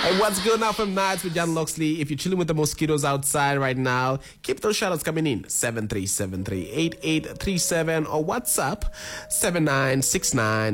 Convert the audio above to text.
Hey, what's good now from Nights with John Loxley? If you're chilling with the mosquitoes outside right now, keep those shoutouts coming in. 7373-8837 or WhatsApp 7969